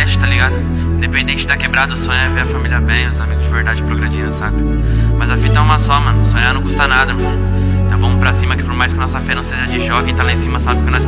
verdade, tá ligado? Independente da quebrada, o sonho é ver a família bem, os amigos de verdade progredindo, saca? Mas a fita é uma só, mano. Sonhar não custa nada, mano. Então vamos pra cima, que por mais que nossa fé não seja de jogo, quem tá lá em cima sabe que nós